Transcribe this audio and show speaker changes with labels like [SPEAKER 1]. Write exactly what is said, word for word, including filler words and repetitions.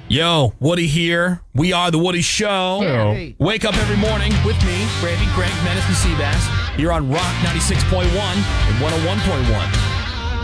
[SPEAKER 1] Yo, Woody here. We are The Woody Show.
[SPEAKER 2] Hey.
[SPEAKER 1] Wake up every morning with me, Brady, Greg, Menace, and Seabass, here on Rock ninety-six point one and one oh one point one.